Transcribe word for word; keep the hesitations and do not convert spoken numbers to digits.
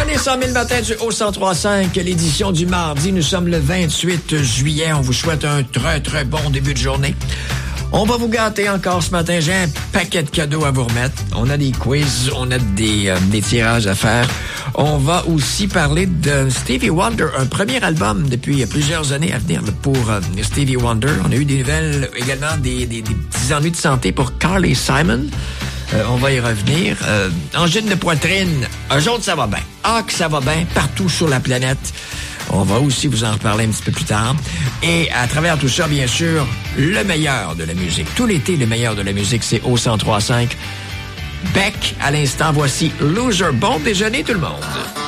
Bienvenue cent mille matins du Haut cent trois cinq, l'édition du mardi. Nous sommes le vingt-huit juillet. On vous souhaite un très, très bon début de journée. On va vous gâter encore ce matin. J'ai un paquet de cadeaux à vous remettre. On a des quiz, on a des, euh, des tirages à faire. On va aussi parler de Stevie Wonder, un premier album depuis plusieurs années à venir pour euh, Stevie Wonder. On a eu des nouvelles également, des, des, des petits ennuis de santé pour Carly Simon. Euh, on va y revenir. Euh, angine de poitrine, eux autres, ça va bien. Ah, que ça va bien partout sur la planète. On va aussi vous en reparler un petit peu plus tard. Et à travers tout ça, bien sûr, le meilleur de la musique. Tout l'été, le meilleur de la musique, c'est au cent trois cinq. Beck, à l'instant, voici Loser. Bon déjeuner, tout le monde.